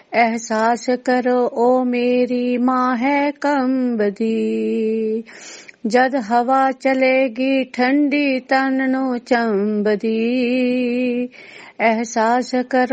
ਅਹਿਸਾਸ ਕਰੋ ਓ ਮੇਰੀ ਮਾਂ ਹੈ ਕੰਬਦੀ। ਜਦ ਹਵਾ ਚਲੇਗੀ ਠੰਡੀ ਤਨ ਨੂੰ ਚੰਬਦੀ। ਅਹਿਸਾਸ ਕਰੋ